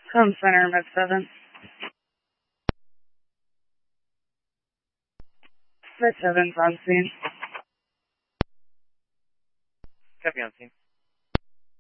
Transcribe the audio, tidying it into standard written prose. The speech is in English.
Home Center, Med 7. Med 7's on scene. Copy on scene.